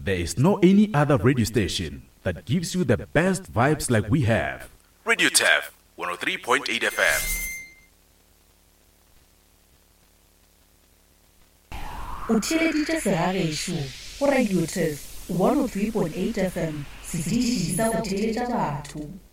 There is no any other radio station that gives you the best vibes like we have. Radio TAF 103.8 FM. Utheleditse sehagesho go Radio TAF 103.8 FM, sediši sa go theletša batho.